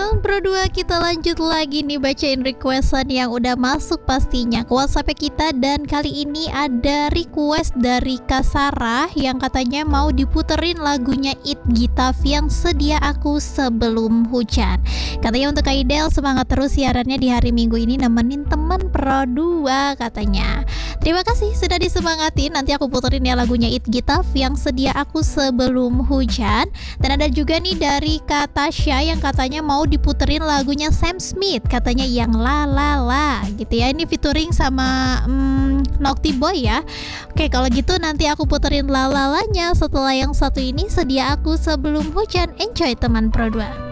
teman Pro 2, kita lanjut lagi nih bacain requestan yang udah masuk pastinya ke WhatsApp kita. Dan kali ini ada request dari Kak Sarah yang katanya mau diputerin lagunya It Gitav yang Sedia Aku Sebelum Hujan. Katanya untuk Kak Idel semangat terus siarannya di hari Minggu ini nemenin teman Pro 2 katanya. Terima kasih sudah disemangatin. Nanti aku puterin ya lagunya It Gitav yang Sedia Aku Sebelum Hujan. Dan ada juga nih dari Kak Tasya yang katanya mau diputerin lagunya Sam Smith, katanya yang La La La gitu ya. Ini featuring sama Naughty Boy ya. Oke, kalau gitu nanti aku puterin La La La nya setelah yang satu ini, Sedia Aku Sebelum Hujan. Enjoy teman Pro 2.